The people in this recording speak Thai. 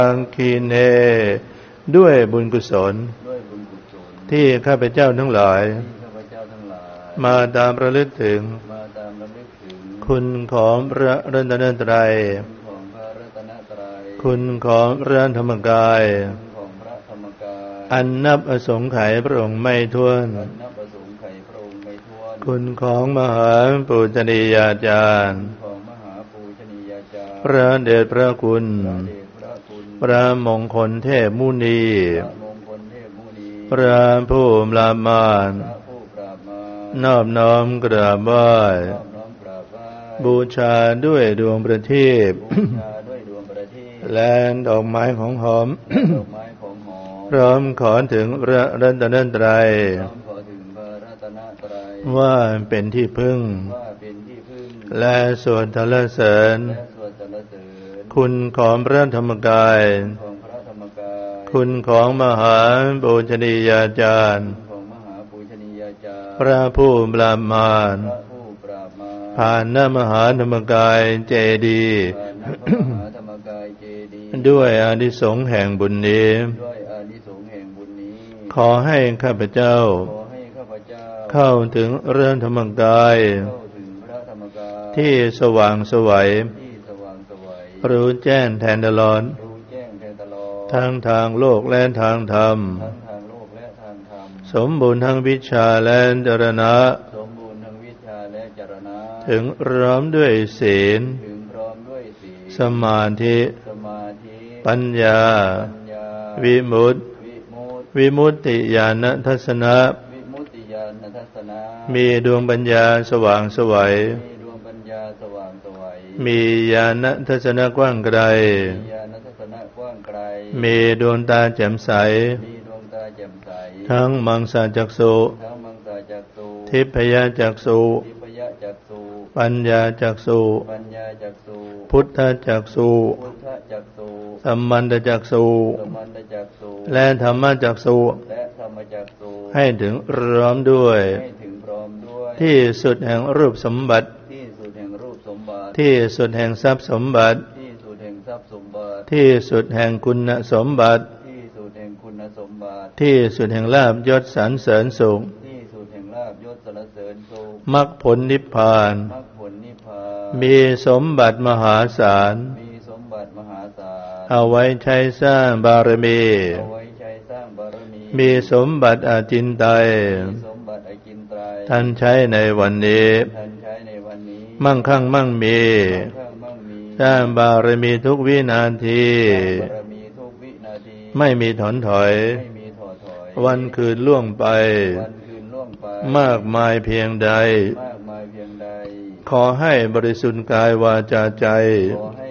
อังคีเนด้วยบุญกุศลที่ข้าพเจ้าทั้งหลายมาตามระลึกถึงคุณของพระรัตนตรัยคุณของพระธรรมกายอันนับอสงไขยพระองค์ไม่ถ้วนคุณของมหาปูชนียาจารย์พระเดชพระคุณพระมงคลเทพมุนีพระผู้ปราบมารนอบน้อมกราบไหว้บูชาด้วยดวงประทีปและดอกไม้ของหอมพร้อมขอถึงพระรัตนตรัยว่าเป็นที่พึ่งและสวดสรรเสริญคุณของพระธรรมกายคุณของมหาปูชนียาจารย์พระผู้ปราบมารผ่านหน้ามหาธรรมกายเจดีย์ด้วยอานิสงส์แห่งบุญนี้ขอให้ข้าพเจ้าเข้าถึงเรื่องธรรมกายที่สว่างไสวรู้แจ้งแทนตลอดทั้งทางโลกและทางธรรมสมบูรณ์ทั้งวิชาและจรณะถึงพร้อมด้วยศีลสมาธิปัญญาวิมุตติญาณทัศนะมีดวงปัญญาสว่างไสวมีญาณทัศนะกว้างไกลมีดวงตาแจ่มใสทั้งมังสาจักษุทิพยจักษุปัญญาจักษุพุทธจักษุสัมมันตจักษุและธรรมจักษุให้ถึงพร้อมด้วยที่สุดแห่งรูปสมบัติที่สุดแห่งทรัพย์สมบัติที่สุดแห่งคุณสมบัติที่สุดแห่งลาภยศสรรเสริญสุขมรรคผลนิพพานมีสมบัติมหาศาลเอาไว้ใช้สร้างบารมีมีสมบัติอาจินไตยท่านใช้ในวันนี้มั่งคั่งมั่งมีสร้างบารมีทุกวินาทีไม่มีถอนถอยวันคืนล่วงไปมากมายเพียงใดขอให้บริสุทธิ์กายวาจาใจ